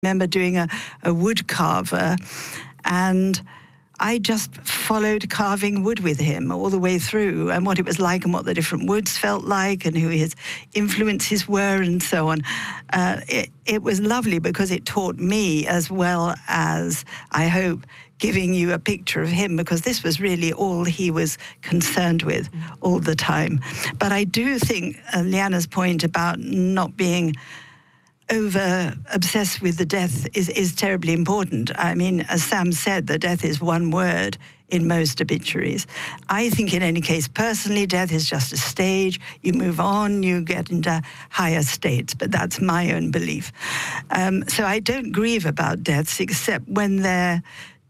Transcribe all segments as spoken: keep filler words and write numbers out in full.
remember doing a, a wood carver, and I just followed carving wood with him all the way through, and what it was like and what the different woods felt like and who his influences were and so on. Uh, it, it was lovely because it taught me, as well as, I hope, giving you a picture of him, because this was really all he was concerned with all the time. But I do think uh, Leanna's point about not being over obsessed with the death is, is terribly important. I mean, as Sam said, the death is one word in most obituaries. I think in any case, personally, death is just a stage. You move on, you get into higher states, but that's my own belief. Um, so I don't grieve about deaths except when they're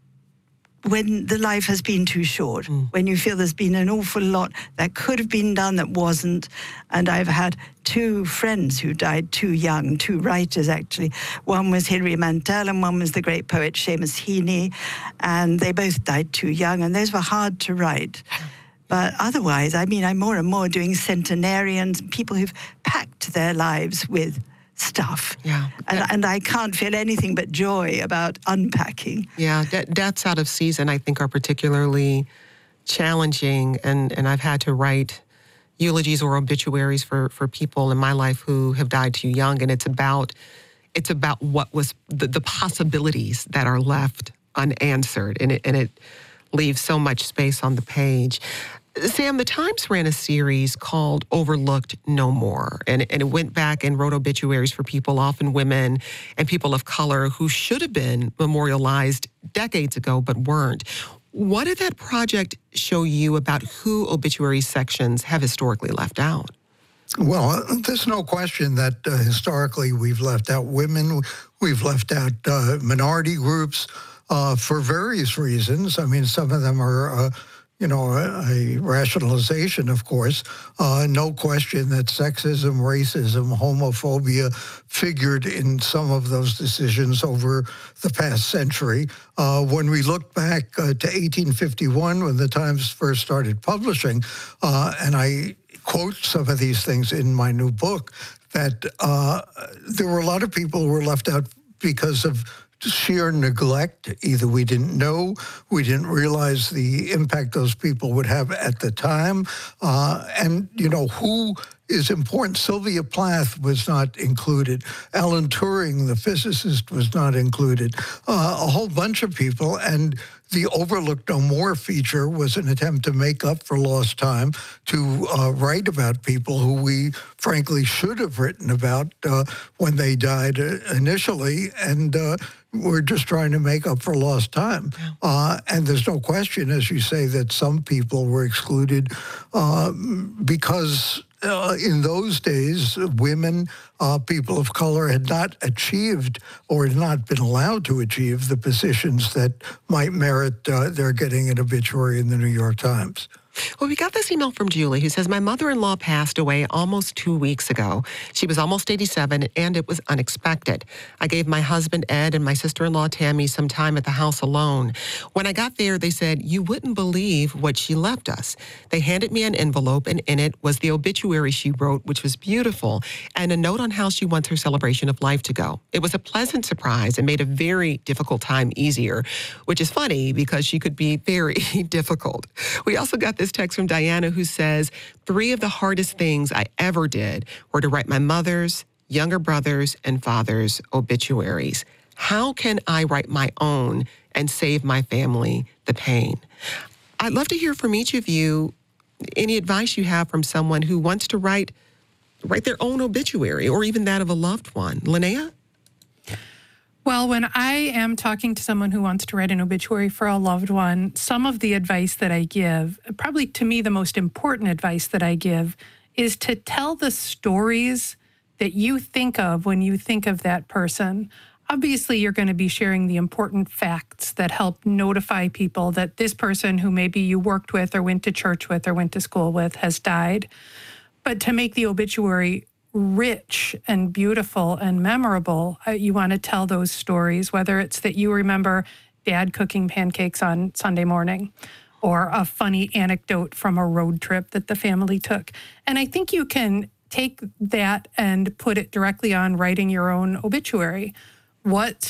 when the life has been too short, mm. when you feel there's been an awful lot that could have been done that wasn't. And I've had two friends who died too young, two writers actually. One was Hilary Mantel and one was the great poet Seamus Heaney. And they both died too young, and those were hard to write. But otherwise, I mean, I'm more and more doing centenarians, people who've packed their lives with stuff. Yeah. And, and I can't feel anything but joy about unpacking. Yeah, de- deaths out of season, I think, are particularly challenging. And, and I've had to write eulogies or obituaries for, for people in my life who have died too young. And it's about it's about what was the, the possibilities that are left unanswered. And it, and it leaves so much space on the page. Sam, the Times ran a series called Overlooked No More, and, and it went back and wrote obituaries for people, often women and people of color, who should have been memorialized decades ago but weren't. What did that project show you about who obituary sections have historically left out? Well, there's no question that uh, historically we've left out women, we've left out uh, minority groups uh, for various reasons. I mean, some of them are... Uh, You know, a rationalization, of course. Uh, no question that sexism, racism, homophobia figured in some of those decisions over the past century. Uh, when we look back uh, to eighteen fifty-one, when the Times first started publishing, uh, and I quote some of these things in my new book, that uh, there were a lot of people who were left out because of sheer neglect. Either we didn't know, we didn't realize the impact those people would have at the time. Uh, and, you know, who is important? Sylvia Plath was not included. Alan Turing, the physicist, was not included. Uh, a whole bunch of people. And the Overlooked No More feature was an attempt to make up for lost time, to uh, write about people who we frankly should have written about uh, when they died uh, initially. And uh, we're just trying to make up for lost time. Uh, and there's no question, as you say, that some people were excluded uh, because uh, in those days, women, uh, people of color had not achieved or had not been allowed to achieve the positions that might merit uh, their getting an obituary in the New York Times. Well, we got this email from Julie who says, my mother-in-law passed away almost two weeks ago. She was almost eighty-seven, and it was unexpected. I gave my husband, Ed, and my sister-in-law, Tammy, some time at the house alone. When I got there, they said, you wouldn't believe what she left us. They handed me an envelope, and in it was the obituary she wrote, which was beautiful, and a note on how she wants her celebration of life to go. It was a pleasant surprise and made a very difficult time easier, which is funny because she could be very difficult. We also got this text from Diana who says, three of the hardest things I ever did were to write my mother's, younger brother's, and father's obituaries. How can I write my own and save my family the pain? I'd love to hear from each of you any advice you have from someone who wants to write, write their own obituary or even that of a loved one. Linnea? Well, when I am talking to someone who wants to write an obituary for a loved one, some of the advice that I give, probably to me the most important advice that I give, is to tell the stories that you think of when you think of that person. Obviously, you're going to be sharing the important facts that help notify people that this person who maybe you worked with or went to church with or went to school with has died. But to make the obituary rich and beautiful and memorable, uh, you want to tell those stories, whether it's that you remember Dad cooking pancakes on Sunday morning or a funny anecdote from a road trip that the family took. And I think you can take that and put it directly on writing your own obituary. what